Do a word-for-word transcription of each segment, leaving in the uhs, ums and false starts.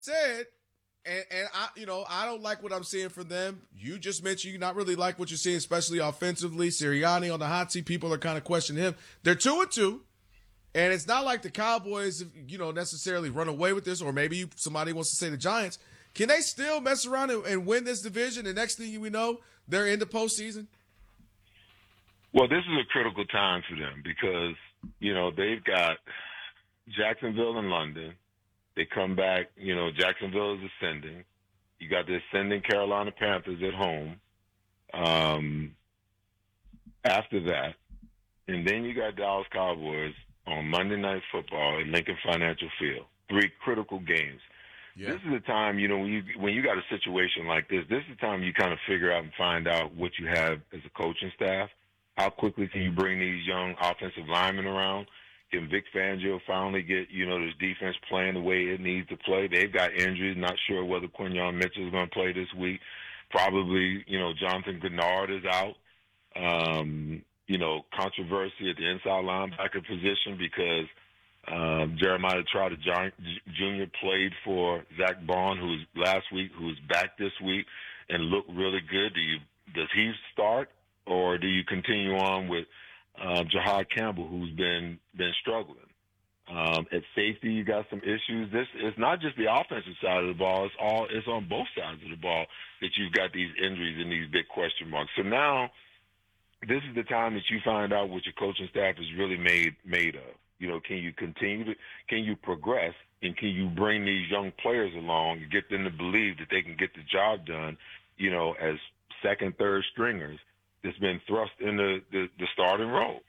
said, and, and I, you know, I don't like what I'm seeing from them. You just mentioned you not really like what you're seeing, especially offensively. Sirianni on the hot seat. People are kind of questioning him. They're two and two. And it's not like the Cowboys, you know, necessarily run away with this, or maybe somebody wants to say the Giants. Can they still mess around and, and win this division? The next thing we know, they're in the postseason? Well, this is a critical time for them because, you know, they've got Jacksonville and London. They come back, you know, Jacksonville is ascending. You got the ascending Carolina Panthers at home um, after that. And then you got Dallas Cowboys on Monday Night Football at Lincoln Financial Field. Three critical games. Yeah. This is the time, you know, when you when you got a situation like this, this is the time you kind of figure out and find out what you have as a coaching staff. How quickly can you bring these young offensive linemen around? Can Vic Fangio finally get, you know, this defense playing the way it needs to play? They've got injuries. Not sure whether Quinyon Mitchell is going to play this week. Probably, you know, Jonathan Gennard is out. Um, you know, controversy at the inside linebacker position because um, Jeremiah Trotter Junior played for Zach Bond, who was last week, who's back this week, and looked really good. Do you does he start, or do you continue on with uh, Jahad Campbell, who's been been struggling? Um, at safety, you got some issues. This is not just the offensive side of the ball; it's all it's on both sides of the ball that you've got these injuries and these big question marks. So now, this is the time that you find out what your coaching staff is really made made of. You know, can you continue to, can you progress, and can you bring these young players along and get them to believe that they can get the job done, you know, as second, third stringers that's been thrust into the, the starting role.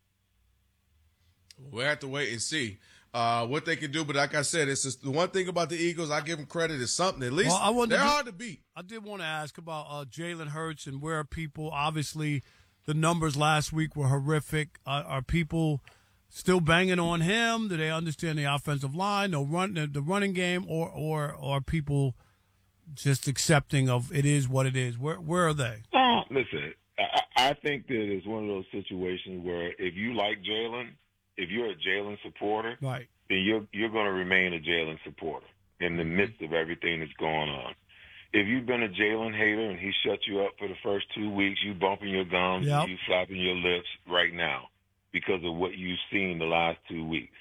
We'll have to wait and see uh, what they can do. But like I said, it's just the one thing about the Eagles, I give them credit, is something. At least well, they're to, hard to beat. I did want to ask about uh, Jalen Hurts and where people, obviously, the numbers last week were horrific. Uh, are people still banging on him? Do they understand the offensive line, no run, the, the running game, or, or or are people just accepting of it is what it is? Where where are they? Uh, listen, I, I think that it's one of those situations where if you like Jalen, if you're a Jalen supporter, right, then you're you're going to remain a Jalen supporter in the midst of everything that's going on. If you've been a Jalen hater and he shut you up for the first two weeks, you bumping your gums, yep. and you flapping your lips right now because of what you've seen the last two weeks.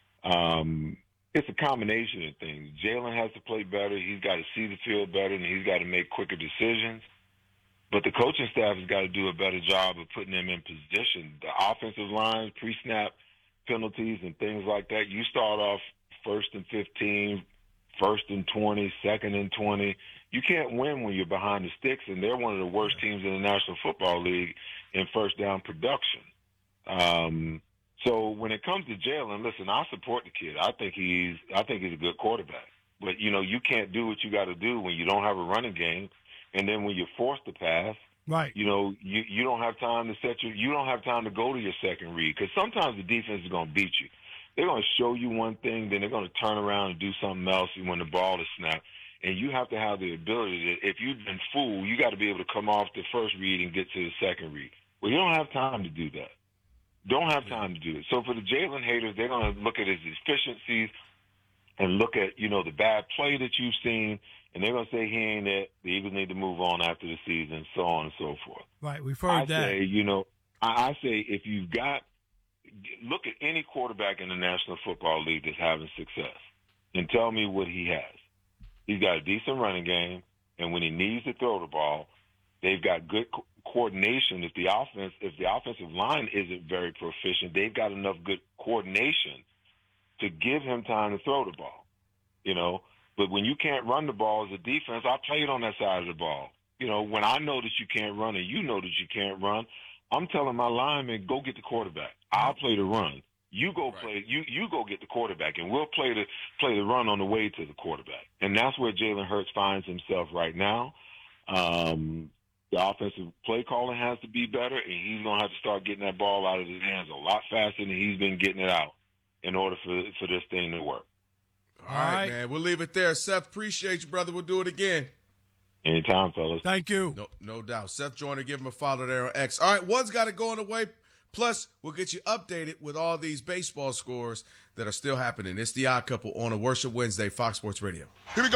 Um, it's a combination of things. Jalen has to play better. He's got to see the field better, and he's got to make quicker decisions. But the coaching staff has got to do a better job of putting him in position. The offensive line, pre-snap penalties and things like that, you start off first and fifteen, first and twenty, second and twenty. You can't win when you're behind the sticks, and they're one of the worst teams in the National Football League in first down production. Um, so when it comes to Jalen, listen, I support the kid. I think he's, I think he's a good quarterback. But you know, you can't do what you got to do when you don't have a running game, and then when you're forced to pass, right? You know, you you don't have time to set your, you don't have time to go to your second read because sometimes the defense is going to beat you. They're going to show you one thing, then they're going to turn around and do something else when the ball is snapped. And you have to have the ability to, if you've been fooled, you got to be able to come off the first read and get to the second read. Well, you don't have time to do that. Don't have time to do it. So for the Jalen haters, they're going to look at his efficiencies and look at, you know, the bad play that you've seen, and they're going to say he ain't it. The Eagles need to move on after the season, so on and so forth. Right, we've heard I that. Say, you know, I, I say if you've got – look at any quarterback in the National Football League that's having success and tell me what he has. He's got a decent running game, and when he needs to throw the ball, they've got good co- coordination. If the offense, if the offensive line isn't very proficient, they've got enough good coordination to give him time to throw the ball. You know, but when you can't run the ball as a defense, I played on that side of the ball. You know, when I know that you can't run and you know that you can't run, I'm telling my lineman, go get the quarterback. I'll play the run. You go right. play. You you go get the quarterback, and we'll play the play the run on the way to the quarterback. And that's where Jalen Hurts finds himself right now. Um, the offensive play calling has to be better, and he's gonna have to start getting that ball out of his hands a lot faster than he's been getting it out in order for for this thing to work. All right, right, man. We'll leave it there. Seth, appreciate you, brother. We'll do it again. Anytime, fellas. Thank you. No, no doubt. Seth Joyner, give him a follow there on X. All right, one's got to go on the way. Plus, we'll get you updated with all these baseball scores that are still happening. It's the Odd Couple on a Worship Wednesday, Fox Sports Radio. Here we go.